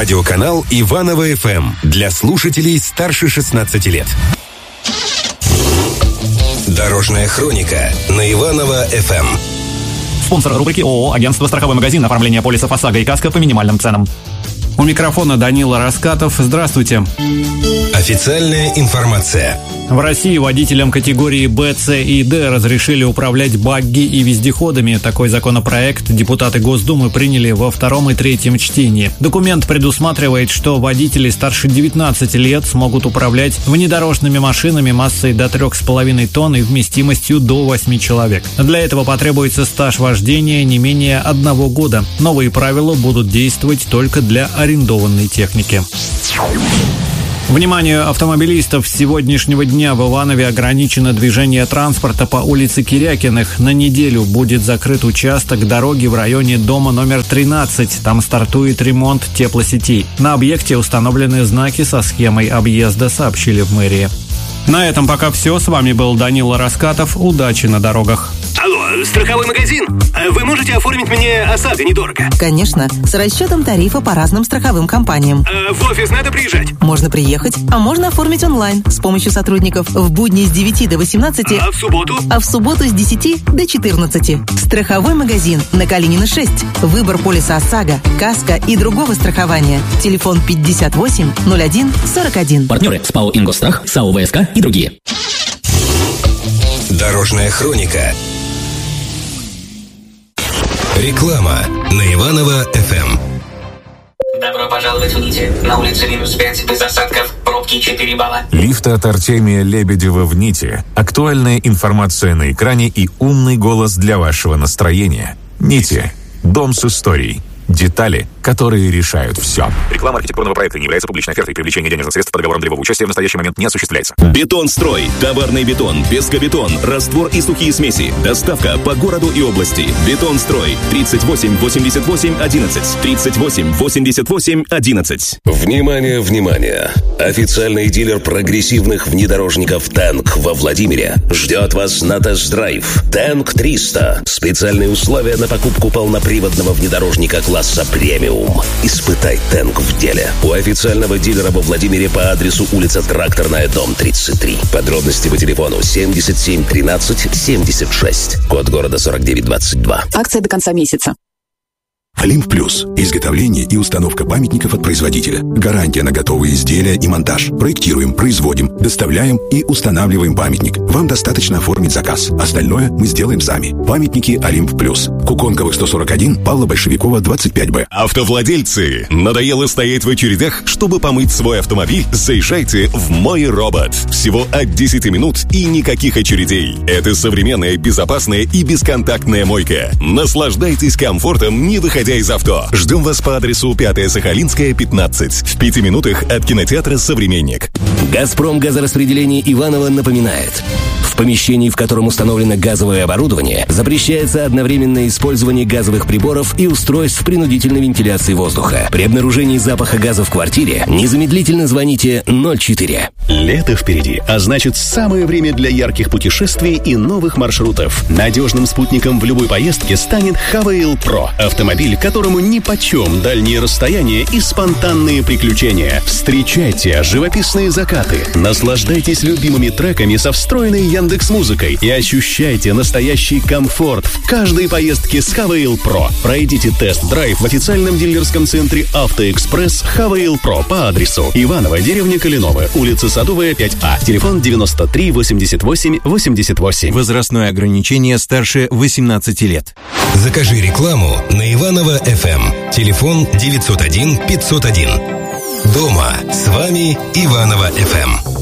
Радиоканал Иваново ФМ для слушателей старше 16 лет. Дорожная хроника на Иваново ФМ. Спонсор рубрики ООО «Агентство страховой магазин», оформление полисов ОСАГО и КАСКО по минимальным ценам. У микрофона Данила Раскатов. Здравствуйте. Официальная информация. В России водителям категории Б, С и Д разрешили управлять багги и вездеходами. Такой законопроект депутаты Госдумы приняли во втором и третьем чтении. Документ предусматривает, что водители старше 19 лет смогут управлять внедорожными машинами массой до 3,5 тонн и вместимостью до 8 человек. Для этого потребуется стаж вождения не менее 1 года. Новые правила будут действовать только для арендованной техники. Вниманию автомобилистов, с сегодняшнего дня в Иванове ограничено движение транспорта по улице Кирякиных. На неделю будет закрыт участок дороги в районе дома номер 13. Там стартует ремонт теплосетей. На объекте установлены знаки со схемой объезда, сообщили в мэрии. На этом пока все. С вами был Данила Раскатов. Удачи на дорогах. Алло, страховой магазин? Вы можете оформить мне ОСАГО недорого? Конечно, с расчетом тарифа по разным страховым компаниям. В офис надо приезжать? Можно приехать, а можно оформить онлайн с помощью сотрудников в будни с 9 до 18. А в субботу? А в субботу с 10 до 14. Страховой магазин на Калинина 6. Выбор полиса ОСАГО, КАСКО и другого страхования. Телефон 58 01 41. Партнеры СПАО «Ингосстрах», САО ВСК и другие. Дорожная хроника. Реклама на Иваново ФМ. Добро пожаловать в Нити. На улице -5, без осадков, пробки 4 балла. Лифт от Артемия Лебедева в Нити. Актуальная информация на экране и умный голос для вашего настроения. Нити. Дом с историей. Детали, которые решают все. Реклама архитектурного проекта не является публичной офертой. Привлечение денежных средств по договорам долевого участия в настоящий момент не осуществляется. Бетонстрой. Товарный бетон, пескобетон, раствор и сухие смеси. Доставка по городу и области. Бетонстрой. 38 88 11. 38 88 11. Внимание, внимание! Официальный дилер прогрессивных внедорожников «Тэнк» во Владимире ждет вас на тест-драйв. «Тэнк 300». Специальные условия на покупку полноприводного внедорожника класса премиум. Испытай «Тэнк» в деле. У официального дилера во Владимире по адресу улица Тракторная, дом 33. Подробности по телефону 77 13 76. Код города 4922. Акция до конца месяца. Олимп Плюс. Изготовление и установка памятников от производителя. Гарантия на готовые изделия и монтаж. Проектируем, производим, доставляем и устанавливаем памятник. Вам достаточно оформить заказ. Остальное мы сделаем сами. Памятники Олимп Плюс. Куконковых 141, Павла Большевикова 25Б. Автовладельцы, надоело стоять в очередях, чтобы помыть свой автомобиль? Заезжайте в «Мой робот». Всего от 10 минут и никаких очередей. Это современная, безопасная и бесконтактная мойка. Наслаждайтесь комфортом, не выходя из авто. Ждем вас по адресу 5-я Сахалинская, 15. В 5 минутах от кинотеатра «Современник». «Газпром» газораспределение Иваново напоминает. В помещении, в котором установлено газовое оборудование, запрещается одновременное использование газовых приборов и устройств принудительной вентиляции воздуха. При обнаружении запаха газа в квартире незамедлительно звоните 04. Лето впереди, а значит самое время для ярких путешествий и новых маршрутов. Надежным спутником в любой поездке станет Havail Pro. Автомобиль, которому нипочем дальние расстояния и спонтанные приключения. Встречайте живописные закаты, наслаждайтесь любимыми треками со встроенной Яндекс.Музыкой и ощущайте настоящий комфорт в каждой поездке с Havail Pro. Пройдите тест-драйв в официальном дилерском центре «Автоэкспресс» Havail Pro по адресу Иваново, деревня Калиново, улица Садовая, 5А. Телефон 93 88 88. Возрастное ограничение старше 18 лет. Закажи рекламу на Иваново ФМ. Телефон 901 501. Дома с вами Иваново ФМ.